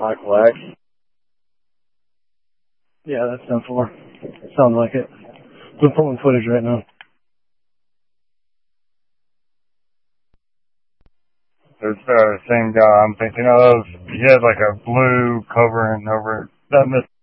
Michael X. Yeah, that's 10-4. Sounds like it. We're pulling footage right now. It's the same guy I'm thinking of. He had like a blue covering over that